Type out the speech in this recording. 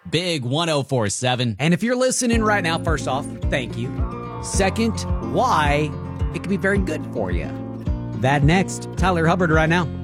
Big 1047. And if you're listening right now, first off, thank you. Second, why it can be very good for you. That next, Tyler Hubbard right now.